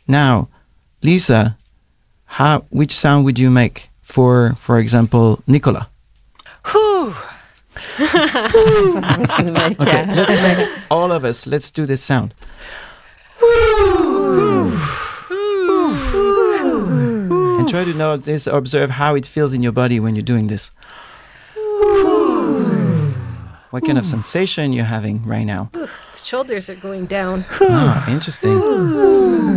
Now, Lisa, which sound would you make for example, Nicola? Whew. That's what I was going to make. Okay, Yeah. let's make all of us. Let's do this sound. And try to notice, observe how it feels in your body when you're doing this. What kind of sensation you're having right now? The shoulders are going down. Ah, interesting.